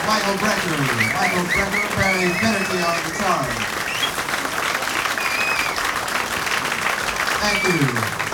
Michael Brecker. Michael Brecker, Barry Benedict on guitar. Thank you.